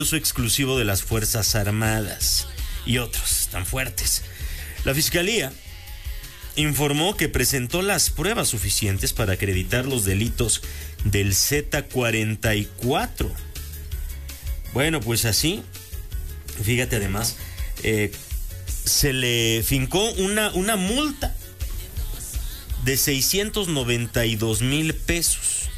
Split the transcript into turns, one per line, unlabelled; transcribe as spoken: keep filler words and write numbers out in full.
uso exclusivo de las Fuerzas Armadas y otros tan fuertes. La Fiscalía informó que presentó las pruebas suficientes para acreditar los delitos del Z cuarenta y cuatro. Bueno, pues así, fíjate además, eh, se le fincó una, una multa de seiscientos noventa y dos mil pesos.